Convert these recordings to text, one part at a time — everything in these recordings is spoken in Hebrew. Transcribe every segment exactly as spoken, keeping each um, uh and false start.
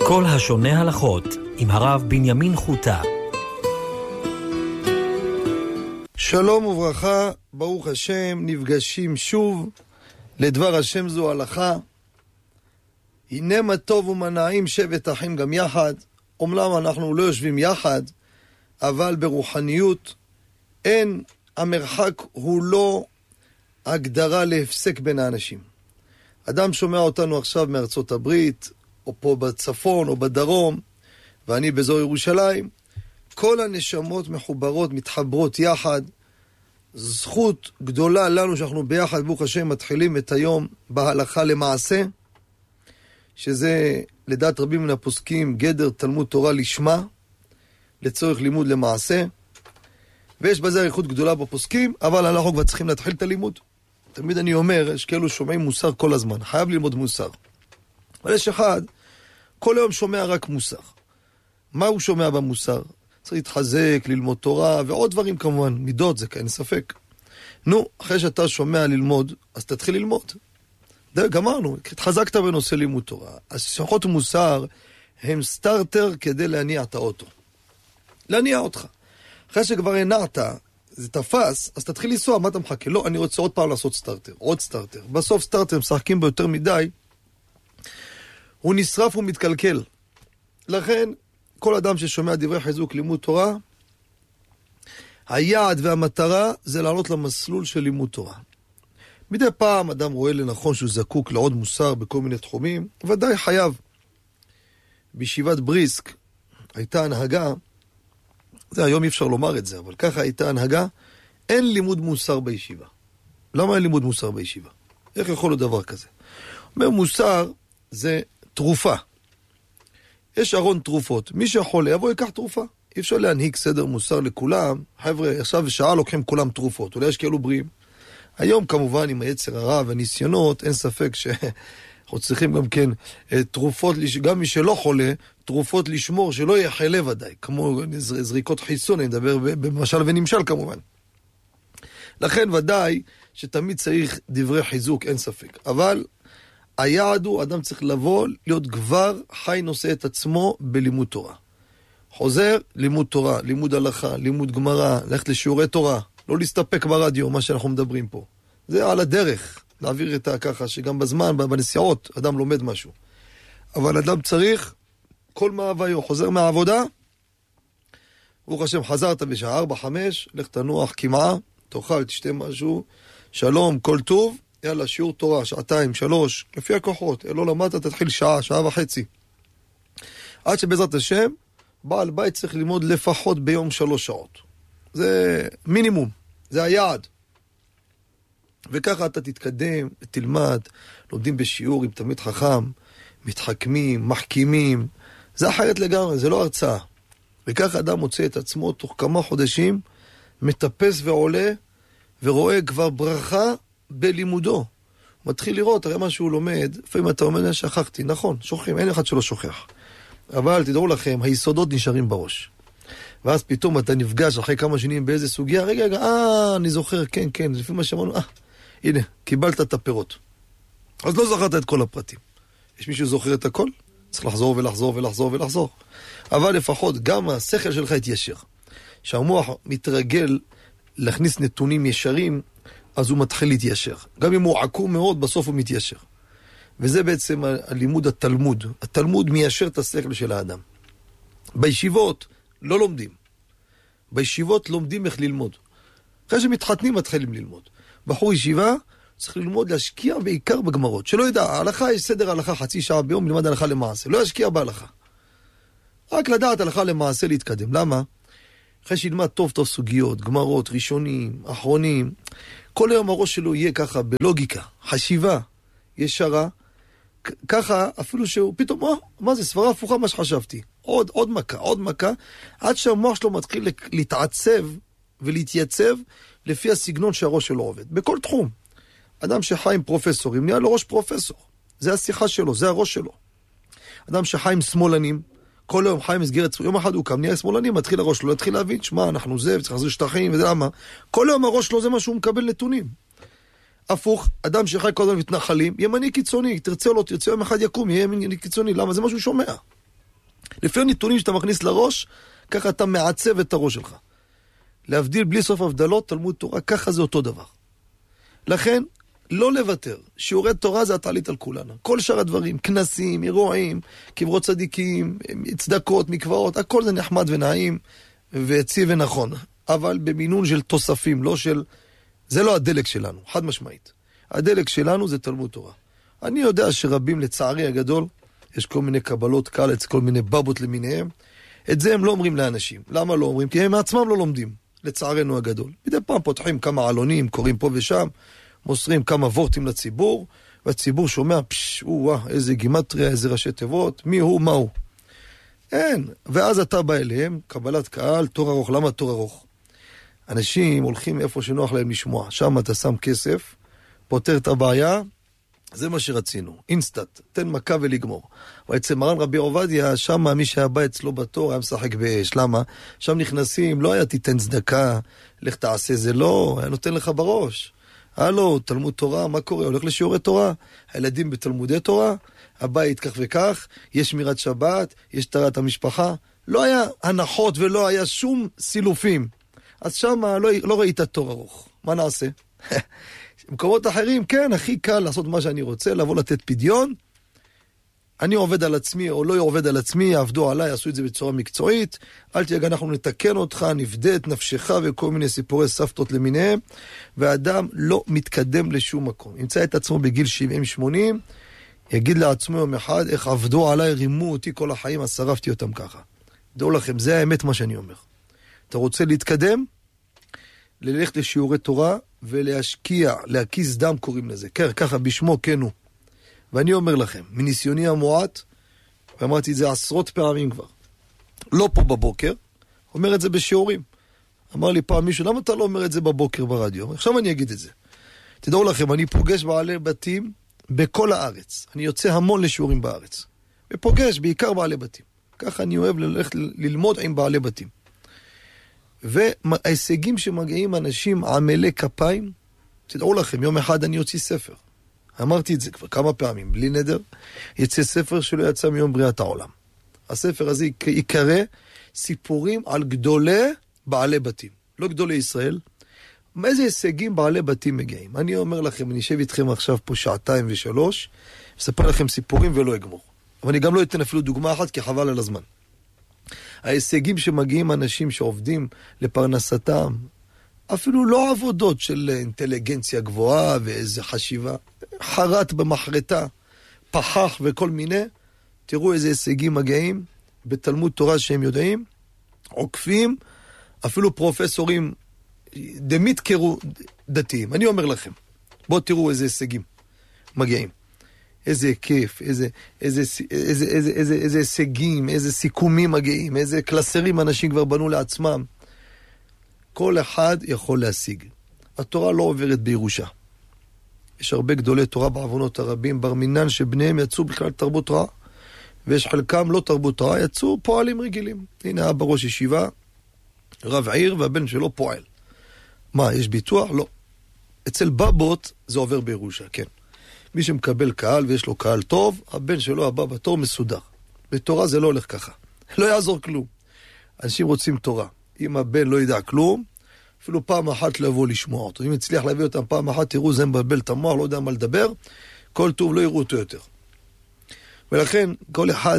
כל השונה הלכות עם הרב בנימין חוטה. שלום וברכה, ברוך השם, נפגשים שוב לדבר השם זו הלכה. הנה מה טוב ומה נעים שבת אחים גם יחד. אומנם אנחנו לא יושבים יחד, אבל ברוחניות אין, המרחק הוא לא הגדרה להפסק בין האנשים. אדם שומע אותנו עכשיו מארצות הברית, או פה בצפון או בדרום, ואני באזור ירושלים, כל הנשמות מחוברות, מתחברות יחד. זכות גדולה לנו שאנחנו ביחד, ברוך השם, מתחילים את היום בהלכה למעשה, שזה לדעת רבים מן הפוסקים גדר תלמוד תורה לשמה, לצורך לימוד למעשה, ויש בזה עריכות גדולה בפוסקים, אבל אנחנו כבר צריכים להתחיל את הלימוד. תמיד אני אומר, יש כאלו שומעים מוסר כל הזמן, חייב ללמוד מוסר. אבל יש אחד, כל היום שומע רק מוסר. מה הוא שומע במוסר? צריך להתחזק, ללמוד תורה, ועוד דברים כמובן, מידות, זה כאין ספק. נו, אחרי שאתה שומע ללמוד, אז תתחיל ללמוד. די, גמרנו, התחזקת בנושא לימוד תורה. אז שמחות מוסר הם סטארטר כדי להניע את האוטו. להניע אותך. אחרי שכבר הנעת, זה תפס, אז תתחיל לנסוע, מה אתה מחכה? לא, אני רוצה עוד פעם לעשות סטארטר, עוד סטארטר. בסוף סטארטר משחקים בו יותר מדי, הוא נשרף ומתקלקל. לכן, כל אדם ששומע דברי חיזוק לימוד תורה, היעד והמטרה זה לעלות למסלול של לימוד תורה. מדי פעם אדם רואה לנכון שהוא זקוק לעוד מוסר בכל מיני תחומים, ודאי חייב. בישיבת בריסק הייתה הנהגה, זה היום אי אפשר לומר את זה, אבל ככה הייתה הנהגה, אין לימוד מוסר בישיבה. למה אין לימוד מוסר בישיבה? איך יכול להיות דבר כזה? אומר, מוסר זה תרופה. יש ארון תרופות. מי שיכול יבוא ייקח תרופה. אי אפשר להנהיג סדר מוסר לכולם. חבר'ה, עכשיו שעה לוקחים כולם תרופות. אולי יש כאלו בריאים. היום כמובן עם היצר הרע והניסיונות, אין ספק שאנחנו צריכים גם כן תרופות, גם מי שלא חולה, תרופות לשמור שלא יחלה ודאי. כמו זריקות חיסון, אני מדבר במשל ונמשל כמובן. לכן ודאי שתמיד צריך דברי חיזוק, אין ספק. אבל היעד הוא, אדם צריך לבוא, להיות כבר חי נושא את עצמו בלימוד תורה. חוזר, לימוד תורה, לימוד הלכה, לימוד גמרא, ללכת לשיעורי תורה, לא להסתפק ברדיו, מה שאנחנו מדברים פה. זה על הדרך, להעביר את ככה, שגם בזמן, בנסיעות, אדם לומד משהו. אבל אדם צריך, כל מהוויו, חוזר מהעבודה, ברוך השם, חזרת בשעה ארבע חמש, לך תנוח כמעה, תאכל, תשתה משהו, שלום, כל טוב, יאללה, שיעור תורה, שעתיים, שלוש, לפי הכוחות, לא למדת, תתחיל שעה, שעה וחצי. עד שבעזרת השם, בעל בית צריך ללמוד לפחות ביום שלוש שעות. זה מינימום, זה היעד. וככה אתה תתקדם, תלמד, לומדים בשיעור עם תלמיד חכם, מתחכמים, מחכימים, זה אחרת לגמרי, זה לא הרצאה. וככה אדם מוצא את עצמו תוך כמה חודשים, מטפס ועולה, ורואה כבר ברכה, בלימודו. הוא מתחיל לראות, הרי מה שהוא לומד, לפעמים אתה אומר, שכחתי, נכון, שוכחים, אין אחד שלא שוכח. אבל תדעו לכם, היסודות נשארים בראש. ואז פתאום אתה נפגש אחרי כמה שנים באיזה סוגיה, רגע, רגע, אה, אני זוכר, כן, כן, לפי מה שאמרנו, אה, הנה, קיבלת את הפירות. אז לא זכרת את כל הפרטים. יש מישהו זוכר את הכל? צריך לחזור ולחזור ולחזור ולחזור. אבל לפחות גם השכל שלך יתיישר. שהמוח מתרגל להכניס נתונים ישרים, אז הוא מתחיל להתיישר. גם אם הוא עקום מאוד, בסוף הוא מתיישר. וזה בעצם הלימוד התלמוד. התלמוד מיישר את השכל של האדם. בישיבות לא לומדים. בישיבות לומדים איך ללמוד. אחרי שמתחתנים מתחילים ללמוד. בחור ישיבה צריך ללמוד להשקיע בעיקר בגמרות. שלא ידע, ההלכה יש סדר הלכה חצי שעה ביום, ללמד הלכה למעשה. לא ישקיע בהלכה. רק לדעת הלכה למעשה להתקדם. למה? אחרי שילמד טוב טוב סוגיות, גמרות, ראשונים, אחרונים, כל היום הראש שלו יהיה ככה בלוגיקה, חשיבה, ישרה, ככה אפילו שהוא פתאום, מה, מה זה, סברה הפוכה מה שחשבתי, עוד, עוד מכה, עוד מכה, עד שהמוח שלו מתחיל להתעצב ולהתייצב לפי הסגנון שהראש שלו עובד, בכל תחום. אדם שחי עם פרופסורים, נהיה לו ראש פרופסור, זה השיחה שלו, זה הראש שלו. אדם שחי עם שמאלנים, כל יום חי מסגרת, יום אחד הוא קם, נהיה שמאלני, מתחיל הראש שלו, להתחיל להבין, שמה, אנחנו זה, וצריך להחזיר שטחים, וזה למה. כל יום הראש שלו זה מה שהוא מקבל נתונים. הפוך, אדם שחי כל הזמן מתנחלים, ימני קיצוני, תרצה או לא תרצה, יום אחד יקום, יהיה ימני קיצוני, למה? זה מה שהוא שומע. לפי הנתונים שאתה מכניס לראש, ככה אתה מעצב את הראש שלך. להבדיל בלי סוף הבדלות, תלמוד תורה, ככה זה אותו דבר. לכן, לא לוותר. שיעורי תורה זה התעלית על כולנו. כל שאר הדברים, כנסים, אירועים, קברות צדיקים, צדקות, מקוואות, הכל זה נחמד ונעים, ויציב ונכון. אבל במינון של תוספים, לא של... זה לא הדלק שלנו, חד משמעית. הדלק שלנו זה תלמוד תורה. אני יודע שרבים לצערי הגדול, יש כל מיני קבלות קלץ, כל מיני בבות למיניהם. את זה הם לא אומרים לאנשים. למה לא אומרים? כי הם עצמם לא לומדים, לצערנו הגדול. מדי פעם פותחים כמה עלונים, קוראים פה ושם, מוסרים כמה וורטים לציבור, והציבור שומע, פש, וואה, איזה גימטריה, איזה ראשי תיבות, מי הוא, מה הוא. אין. ואז אתה בא אליהם, קבלת קהל, תור ארוך. למה תור ארוך? אנשים הולכים איפה שנוח להם לשמוע. שם אתה שם כסף, פותר את הבעיה, זה מה שרצינו. אינסטאט, תן מכה ולגמור. ואצל מרן רבי עובדיה, שם מי שהיה בא אצלו בתור היה משחק באש. למה? שם נכנסים, לא היה תיתן צדקה, לך תעשה זה לא, היה נותן לך בראש. הלו, תלמוד תורה, מה קורה? הולך לשיעורי תורה, הילדים בתלמודי תורה, הבית כך וכך, יש שמירת שבת, יש תרת המשפחה, לא היה הנחות ולא היה שום סילופים. אז שם לא, לא ראית תור ארוך. מה נעשה? במקומות אחרים, כן, הכי קל לעשות מה שאני רוצה, לבוא לתת פדיון, אני עובד על עצמי או לא עובד על עצמי, יעבדו עליי, יעשו את זה בצורה מקצועית, אל תיגע, אנחנו נתקן אותך, נפדה את נפשך וכל מיני סיפורי סבתות למיניהם, והאדם לא מתקדם לשום מקום. ימצא את עצמו בגיל שבעים שמונים, יגיד לעצמו יום אחד, איך עבדו עליי, רימו אותי כל החיים, אז שרפתי אותם ככה. דעו לכם, זה האמת מה שאני אומר. אתה רוצה להתקדם? ללכת לשיעורי תורה ולהשקיע, להקיס דם קוראים לזה. ככה בשמו כן הוא. ואני אומר לכם, מניסיוני המועט, ואמרתי את זה עשרות פעמים כבר, לא פה בבוקר, אומר את זה בשיעורים. אמר לי פעם מישהו, למה אתה לא אומר את זה בבוקר ברדיו? עכשיו אני אגיד את זה. תדעו לכם, אני פוגש בעלי בתים בכל הארץ. אני יוצא המון לשיעורים בארץ. ופוגש בעיקר בעלי בתים. ככה אני אוהב ללכת ללמוד עם בעלי בתים. וההישגים שמגיעים אנשים עמלי כפיים, תדעו לכם, יום אחד אני יוציא ספר. אמרתי את זה כבר כמה פעמים, בלי נדר, יצא ספר שלא יצא מיום בריאת העולם. הספר הזה יקרא סיפורים על גדולי בעלי בתים, לא גדולי ישראל. מאיזה הישגים בעלי בתים מגיעים? אני אומר לכם, אני אשב איתכם עכשיו פה שעתיים ושלוש, אספר לכם סיפורים ולא אגמור. אבל אני גם לא אתן אפילו דוגמה אחת, כי חבל על הזמן. ההישגים שמגיעים אנשים שעובדים לפרנסתם, אפילו לא עבודות של אינטליגנציה גבוהה ואיזו חשיבה, חרט במחרטה, פחח וכל מיני, תראו איזה הישגים מגיעים בתלמוד תורה שהם יודעים, עוקפים, אפילו פרופסורים דמית קרו דתיים. אני אומר לכם, בואו תראו איזה הישגים מגיעים. איזה כיף, איזה, איזה, איזה, איזה, איזה, איזה הישגים, איזה סיכומים מגיעים, איזה קלסרים אנשים כבר בנו לעצמם. כל אחד יכול להשיג. התורה לא עוברת בירושה. יש הרבה גדולי תורה בעוונות הרבים, בר מינן שבניהם יצאו בכלל תרבות רעה, ויש חלקם לא תרבות רעה, יצאו פועלים רגילים. הנה אבא ראש ישיבה, רב עיר, והבן שלו פועל. מה, יש ביטוח? לא. אצל בבות זה עובר בירושה, כן. מי שמקבל קהל ויש לו קהל טוב, הבן שלו הבא בתור מסודר. בתורה זה לא הולך ככה. לא יעזור כלום. אנשים רוצים תורה. אם הבן לא ידע כלום, אפילו פעם אחת לא יבוא לשמוע אותו. אם הצליח להביא אותם פעם אחת, תראו, זה מבלבל את המוח, לא יודע מה לדבר, כל טוב לא יראו אותו יותר. ולכן, כל אחד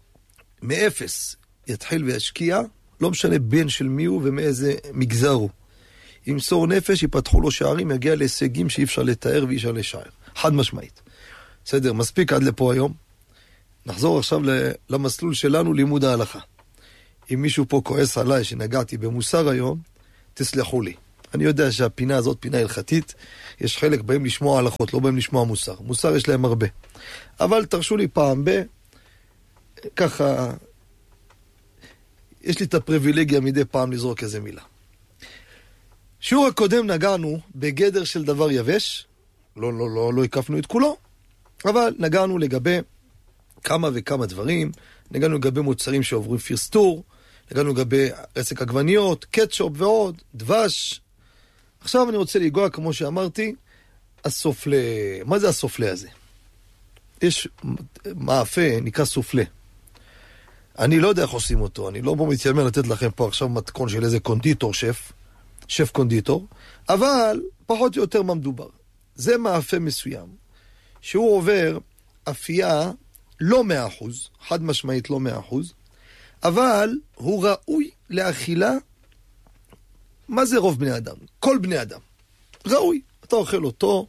מאפס יתחיל וישקיע, לא משנה בן של מי הוא ומאיזה מגזר הוא. ימסור נפש, יפתחו לו שערים, יגיע להישגים שאי אפשר לתאר ואי אפשר לשער. חד משמעית. בסדר, מספיק עד לפה היום. נחזור עכשיו למסלול שלנו, לימוד ההלכה. אם מישהו פה כועס עליי שנגעתי במוסר היום, תסלחו לי. אני יודע שהפינה הזאת פינה הלכתית, יש חלק בהם לשמוע הלכות, לא בהם לשמוע מוסר. מוסר יש להם הרבה. אבל תרשו לי פעם ב... ככה... יש לי את הפריבילגיה מדי פעם לזרוק איזה מילה. שיעור הקודם נגענו בגדר של דבר יבש, לא, לא, לא, לא הקפנו את כולו, אבל נגענו לגבי כמה וכמה דברים, נגענו לגבי מוצרים שעוברים פירסטור, נגענו לגבי רסק עגבניות, קטשופ ועוד, דבש. עכשיו אני רוצה לגוע, כמו שאמרתי, הסופלה. מה זה הסופלה הזה? יש מאפה, נקרא סופלה. אני לא יודע איך עושים אותו, אני לא מתיימר לתת לכם פה עכשיו מתכון של איזה קונדיטור שף, שף קונדיטור, אבל פחות או יותר מה מדובר. זה מאפה מסוים, שהוא עובר אפייה לא מאה אחוז, חד משמעית לא מאה אחוז, אבל הוא ראוי לאכילה. מה זה רוב בני אדם? כל בני אדם. ראוי. אתה אוכל אותו,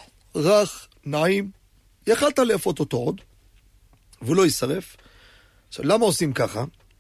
רך, נעים, יכלת לאפות אותו עוד, והוא לא יישרף. עכשיו, למה עושים ככה?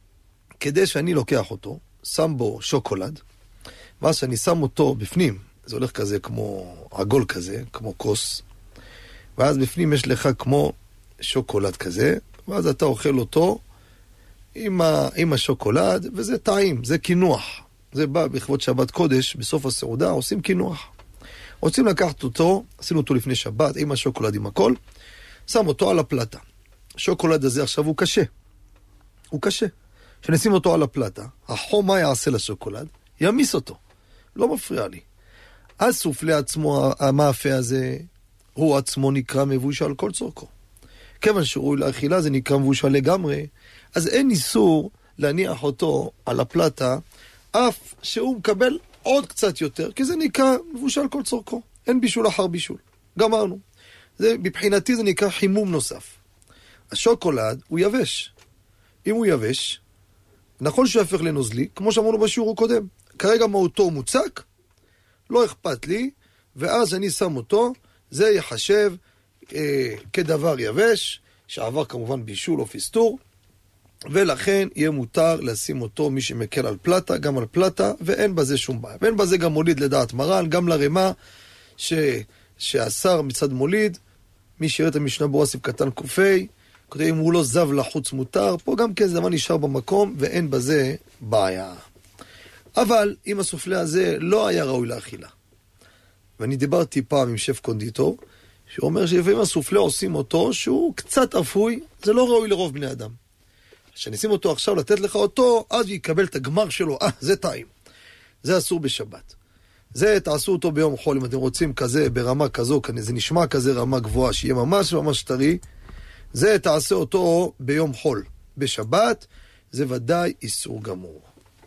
כדי שאני לוקח אותו, שם בו שוקולד, ואז שאני שם אותו בפנים, זה הולך כזה כמו עגול כזה, כמו כוס, ואז בפנים יש לך כמו שוקולד כזה, ואז אתה אוכל אותו עם, ה, עם השוקולד, וזה טעים, זה כינוח. זה בא בכבוד שבת קודש, בסוף הסעודה עושים כינוח. רוצים לקחת אותו, עשינו אותו לפני שבת, עם השוקולד, עם הכל, שם אותו על הפלטה. השוקולד הזה עכשיו הוא קשה. הוא קשה. כשנשים אותו על הפלטה, החום מה יעשה לשוקולד? ימיס אותו. לא מפריע לי. אז סופלי עצמו, המאפה הזה, הוא עצמו נקרא מבושל כל צורכו. כיוון שהוא לאכילה זה נקרא מבושל לגמרי, אז אין איסור להניח אותו על הפלטה, אף שהוא מקבל עוד קצת יותר, כי זה נקרא מבושל כל צורכו. אין בישול אחר בישול. גמרנו. זה, מבחינתי זה נקרא חימום נוסף. השוקולד הוא יבש. אם הוא יבש, נכון שהוא יהפך לנוזלי, כמו שאמרנו בשיעור הקודם. כרגע מהותו מוצק, לא אכפת לי, ואז אני שם אותו, זה יחשב אה, כדבר יבש, שעבר כמובן בישול או פיסטור, ולכן יהיה מותר לשים אותו מי שמקל על פלטה, גם על פלטה, ואין בזה שום בעיה. ואין בזה גם מוליד לדעת מרן, גם לרמה ש... שהשר מצד מוליד, מי שיראה את המשנה ברורה סעיף קטן קופי, כותב אם הוא לא זב לחוץ מותר, פה גם כן זה דבר נשאר במקום, ואין בזה בעיה. אבל אם הסופלה הזה לא היה ראוי לאכילה, ואני דיברתי פעם עם שף קונדיטור, שהוא אומר שלפעמים הסופלה עושים אותו, שהוא קצת אפוי, זה לא ראוי לרוב בני אדם. כשנשים אותו עכשיו לתת לך אותו, אז יקבל את הגמר שלו, אה, זה טעים. זה אסור בשבת. זה תעשו אותו ביום חול, אם אתם רוצים כזה, ברמה כזו, זה נשמע כזה רמה גבוהה, שיהיה ממש ממש טרי, זה תעשה אותו ביום חול. בשבת, זה ודאי איסור גמור.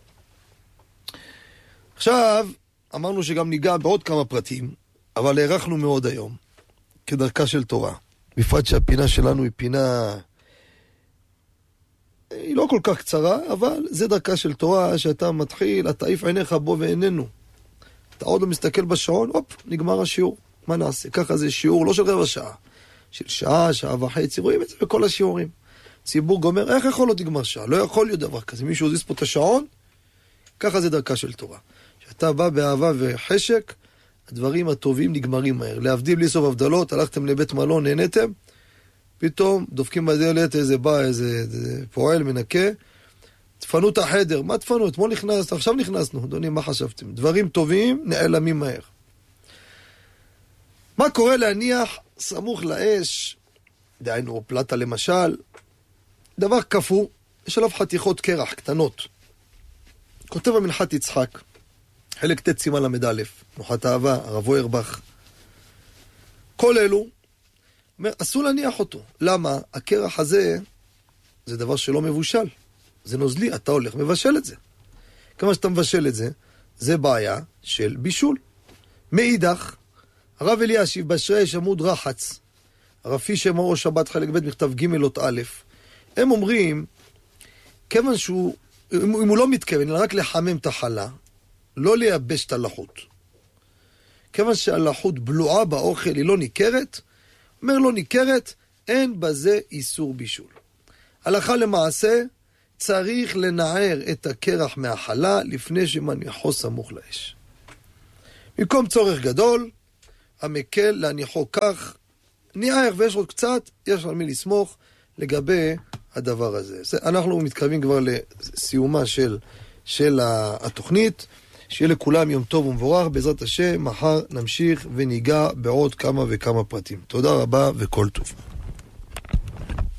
עכשיו, אמרנו שגם ניגע בעוד כמה פרטים, אבל הערכנו מאוד היום, כדרכה של תורה. בפרט שהפינה שלנו היא פינה, היא לא כל כך קצרה, אבל זה דרכה של תורה, שאתה מתחיל, אתה עיף עיניך בו ועינינו. אתה עוד לא מסתכל בשעון, הופ, נגמר השיעור. מה נעשה? ככה זה שיעור לא של רבע שעה, של שעה, שעה וחצי, רואים את זה בכל השיעורים. ציבור גומר, איך יכול להיות נגמר שעה? לא יכול להיות דבר כזה. מישהו עוזיס פה את השעון, ככה זה דרכה של תורה. שאתה בא באהבה וחשק, הדברים הטובים נגמרים מהר. להבדיל בלי סוף הבדלות, הלכתם לבית מלון, נהנתם, פתאום דופקים בדלת, איזה בא, איזה, איזה פועל, מנקה, תפנו את החדר. מה תפנו? אתמול נכנס, עכשיו נכנסנו. אדוני, מה חשבתם? דברים טובים נעלמים מהר. מה קורה להניח סמוך לאש, דהיינו פלטה למשל, דבר קפוא, יש עליו חתיכות קרח קטנות. כותב המנחת יצחק, חלק ת' סימן למד א', מנוחת אהבה, הרב אוירבך. כל אלו, אומר, אסור להניח אותו. למה? הקרח הזה, זה דבר שלא מבושל. זה נוזלי, אתה הולך, מבשל את זה. כמה שאתה מבשל את זה, זה בעיה של בישול. מאידך, הרב אלישיב בשרש עמוד רחץ, הרב פישר מאור שבת חלק ב' מכתב ג' אות א', הם אומרים, כיוון שהוא, אם הוא לא מתכוון, רק לחמם את החלה, לא לייבש את הלחות. כיוון שהלחות בלועה באוכל היא לא ניכרת, אומר לא ניכרת, אין בזה איסור בישול. הלכה למעשה, צריך לנער את הקרח מהחלה לפני שמניחו סמוך לאש. במקום צורך גדול, המקל להניחו כך, ניער ויש עוד קצת, יש על מי לסמוך לגבי הדבר הזה. אנחנו מתקרבים כבר לסיומה של, של התוכנית, שיהיה לכולם יום טוב ומבורך, בעזרת השם, מחר נמשיך וניגע בעוד כמה וכמה פרטים. תודה רבה וכל טוב.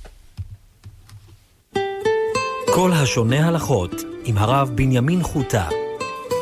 כל השונה הלכות עם הרב בנימין חוטה.